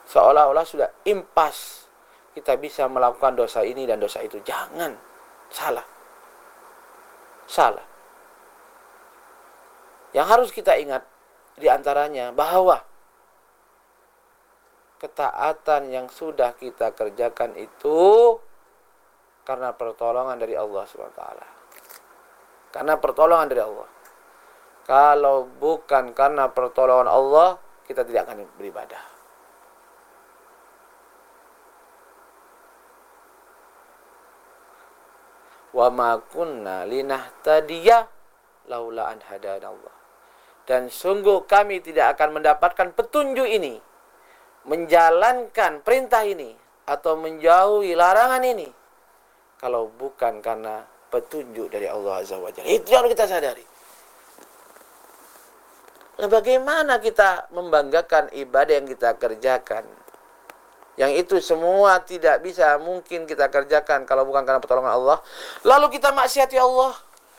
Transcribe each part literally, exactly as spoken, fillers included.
seolah-olah sudah impas kita bisa melakukan dosa ini dan dosa itu. Jangan. Salah. Salah. Yang harus kita ingat diantaranya bahwa ketaatan yang sudah kita kerjakan itu karena pertolongan dari Allah subhanahu wa taala. Karena pertolongan dari Allah. Kalau bukan karena pertolongan Allah, kita tidak akan beribadah. Wa ma kunna linahtadiya laula an hadanallah. Dan sungguh kami tidak akan mendapatkan petunjuk ini, menjalankan perintah ini atau menjauhi larangan ini kalau bukan karena petunjuk dari Allah Azza wa Jalla. Itu yang kita sadari. Nah, bagaimana kita membanggakan ibadah yang kita kerjakan, yang itu semua tidak bisa mungkin kita kerjakan kalau bukan karena pertolongan Allah, lalu kita maksiati Allah,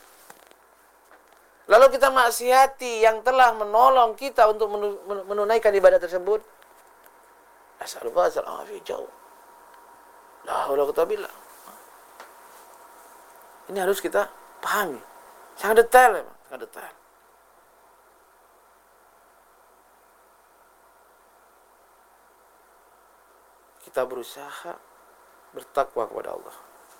lalu kita maksiati yang telah menolong kita untuk menunaikan ibadah tersebut. Asalullah salam fi jauh. La haula wala quwwata illa billah. Ini harus kita pahami. Sangat detail memang, sangat detail. Kita berusaha bertakwa kepada Allah.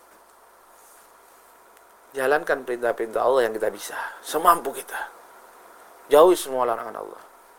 Jalankan perintah-perintah Allah yang kita bisa, semampu kita. Jauhi semua larangan Allah.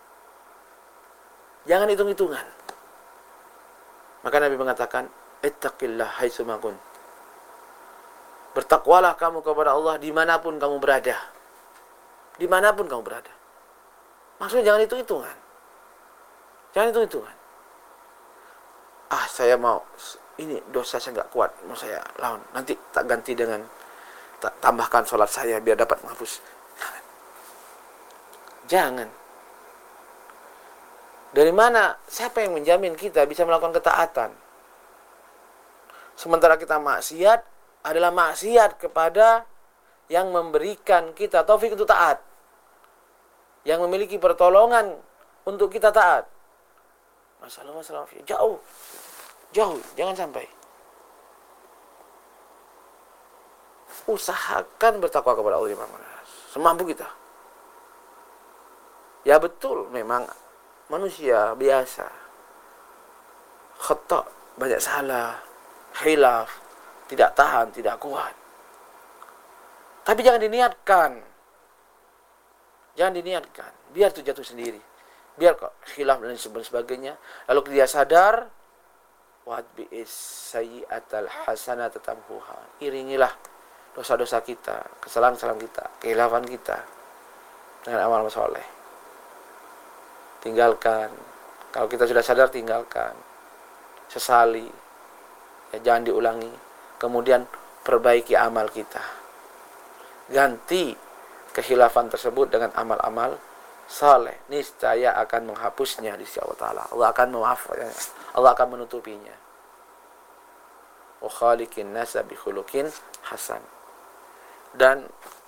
Jangan hitung-hitungan. Maka Nabi mengatakan, ittaqillah haitsu ma kunt. Bertakwalah kamu kepada Allah dimanapun kamu berada. Dimanapun kamu berada. Maksudnya jangan hitung-hitungan. Jangan hitung-hitungan. Ah, saya mau, ini dosa saya nggak kuat, mau saya lawan. Nanti tak ganti dengan, tak tambahkan sholat saya biar dapat menghapus. Jangan. Jangan. Dari mana, siapa yang menjamin kita bisa melakukan ketaatan? Sementara kita maksiat, adalah maksiat kepada yang memberikan kita taufik untuk taat, yang memiliki pertolongan untuk kita taat. Masalah masalah jauh, jauh, jangan sampai. Usahakan bertakwa kepada Allah semampu kita. Ya betul, memang manusia biasa, khata, banyak salah, khilaf, tidak tahan, tidak kuat. Tapi jangan diniatkan. Jangan diniatkan. Biar itu jatuh sendiri. Biar kok khilaf dan sebagainya. Lalu dia sadar, watbi'is sayyi'atal hasanata tamhuha. Iringilah dosa-dosa kita, kesalahan-kesalahan kita, kekhilafan kita dengan amal soleh. Tinggalkan. Kalau kita sudah sadar, tinggalkan. Sesali. Ya, jangan diulangi. Kemudian perbaiki amal kita. Ganti kekhilafan tersebut dengan amal-amal saleh. Niscaya akan menghapusnya di sisi Allah Ta'ala. Allah akan memaafkannya. Allah akan menutupinya. Wa khaliqin nasa bi khuluqin hasan. Dan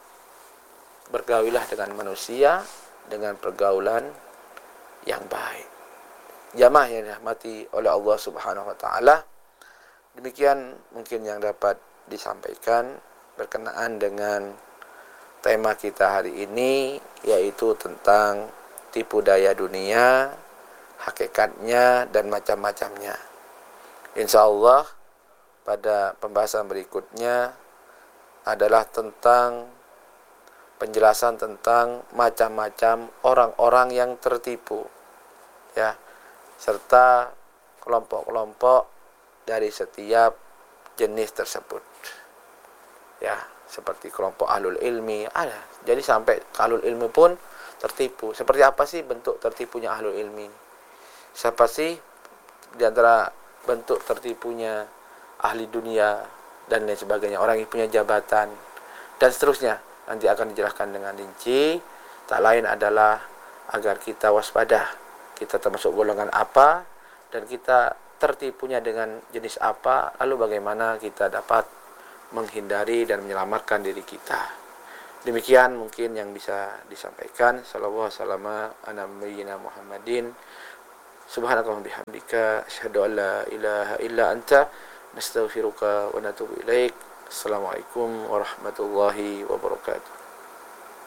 bergaulilah dengan manusia dengan pergaulan yang baik. Jamaah yang dirahmati oleh Allah Subhanahu wa taala. Demikian mungkin yang dapat disampaikan berkenaan dengan tema kita hari ini, yaitu tentang tipu daya dunia, hakikatnya dan macam-macamnya. Insya Allah pada pembahasan berikutnya adalah tentang penjelasan tentang macam-macam orang-orang yang tertipu, ya, serta kelompok-kelompok dari setiap jenis tersebut, ya, seperti kelompok ahlul ilmi ada. Jadi sampai ahlul ilmi pun tertipu. Seperti apa sih bentuk tertipunya ahlul ilmi? Siapa sih di antara bentuk tertipunya ahli dunia dan lain sebagainya, orang yang punya jabatan dan seterusnya, nanti akan dijelaskan dengan rinci. Tak lain adalah agar kita waspada, kita termasuk golongan apa dan kita tertipunya dengan jenis apa, lalu bagaimana kita dapat menghindari dan menyelamatkan diri kita. Demikian mungkin yang bisa disampaikan. Sallallahu alaihi wasallam ala nabiyyina Muhammadin Subhanakallahumma bihamdika asyhadu an la ilaha illa anta nastaghfiruka wa natubu ilaik. Assalamualaikum warahmatullahi wabarakatuh.